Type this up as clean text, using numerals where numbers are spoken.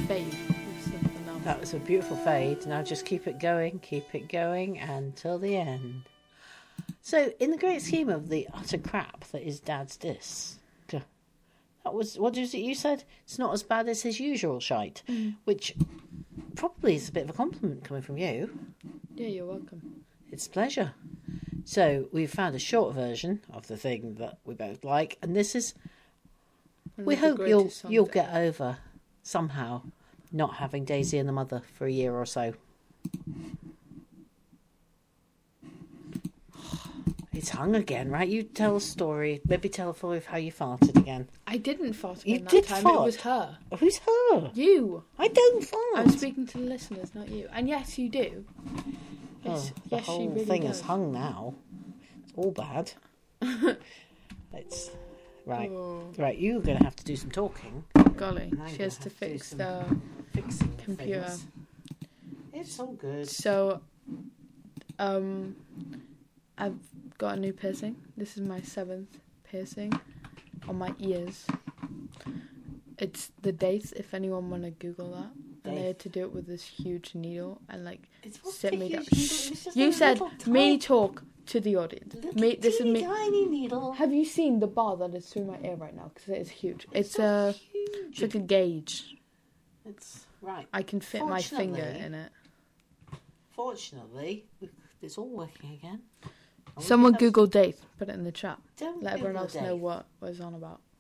fade with something else. That was a beautiful fade. Now just keep it going until the end. So, in the great scheme of the utter crap that is Dad's disc, that was, what is it you said? It's not as bad as his usual shite, which probably is a bit of a compliment coming from you. Yeah, you're welcome. It's a pleasure. So, we've found a short version of the thing that we both like, and this is, we hope you'll get over somehow not having Daisy and the Mother for a year or so. It's hung again, right? You tell a story. Maybe tell a story of how you farted again. I didn't fart again You that did time. fart. It was her. Who's her? You. I don't fart. I'm speaking to the listeners, not you. And yes, you do. The Yes, she whole really thing does. is hung now. It's all bad. It's right. Oh, Right, you're going to have to do some talking. golly. And I'm She gonna has have to to do fix some the Fixing computer. things. It's all good. So, I've got a new piercing. This is my 7th piercing on my ears. It's the dates, if anyone want to Google that. And they had to do it with this huge needle and like sit me down. You said me talk to the audience. Me, this is me. Tiny needle. Have you seen the bar that is through my ear right now? Because it is huge. It's like a gauge. It's right. I can fit my finger in it. Fortunately, it's all working again. Someone Google date. Put it in the chat. Don't Let everyone Google else know Dave. what was on about.